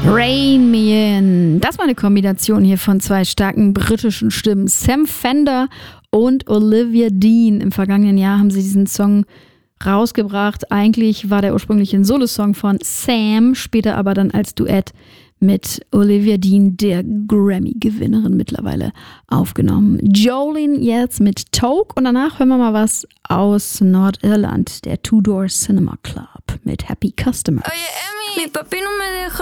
Rain Me In. Das war eine Kombination hier von zwei starken britischen Stimmen. Sam Fender und Olivia Dean. Im vergangenen Jahr haben sie diesen Song rausgebracht. Eigentlich war der ursprünglich ein Solo-Song von Sam, später aber dann als Duett mit Olivia Dean, der Grammy-Gewinnerin mittlerweile, aufgenommen. Jolene jetzt mit Toke und danach hören wir mal was aus Nordirland, der Two Door Cinema Club mit Happy Customer. Oye, Emi, mi papi no me deja